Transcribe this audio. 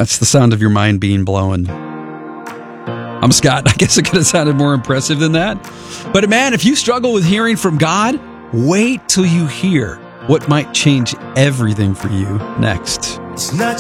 That's the sound of your mind being blown. I'm Scott. I guess it could have sounded more impressive than that. But man, if you struggle with hearing from God, wait till you hear what might change everything for you next. It's not